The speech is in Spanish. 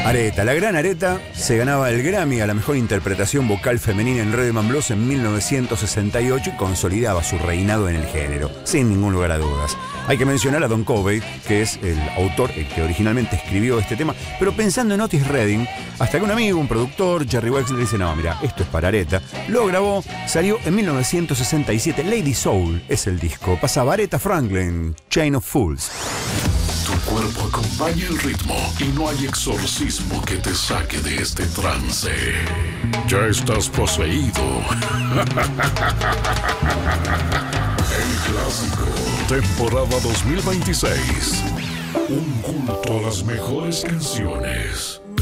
Aretha, la gran Aretha, se ganaba el Grammy a la mejor interpretación vocal femenina en Rhythm and Blues en 1968 y consolidaba su reinado en el género, sin ningún lugar a dudas. Hay que mencionar a Don Covey, que es el autor, el que originalmente escribió este tema, pero pensando en Otis Redding, hasta que un amigo, un productor, Jerry Wexler, dice, no, mira, esto es para Aretha. Lo grabó, salió en 1967, Lady Soul es el disco. Pasaba Aretha Franklin, Chain of Fools. Tu cuerpo acompaña el ritmo y no hay exorcismo que te saque de este trance. Ya estás poseído. El clásico, temporada 2026. Un culto a las mejores canciones.